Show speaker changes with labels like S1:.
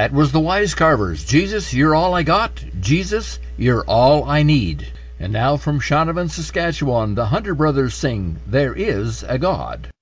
S1: That was the Wise Carvers. Jesus, you're all I got. Jesus, you're all I need. And now from Shaunavon, Saskatchewan, the Hunter Brothers sing, There Is a God.